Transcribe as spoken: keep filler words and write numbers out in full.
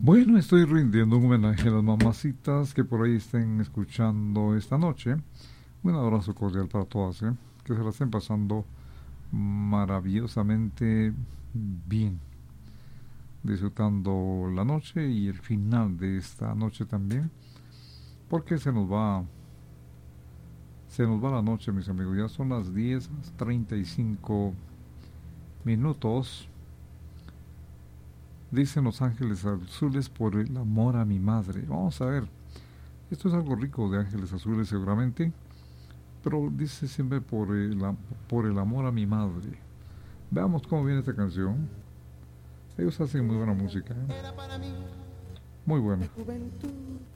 Bueno, estoy rindiendo un homenaje a las mamacitas que por ahí estén escuchando esta noche. Un abrazo cordial para todas, ¿eh? Que se la estén pasando maravillosamente bien, disfrutando la noche y el final de esta noche también, porque se nos va, se nos va la noche, mis amigos. Ya son las diez treinta y cinco minutos. Dicen Los Ángeles Azules por el amor a mi madre. Vamos a ver. Esto es algo rico de Ángeles Azules seguramente, pero dice siempre por el, por el amor a mi madre. Veamos cómo viene esta canción. Ellos hacen muy buena música, ¿eh? Muy buena.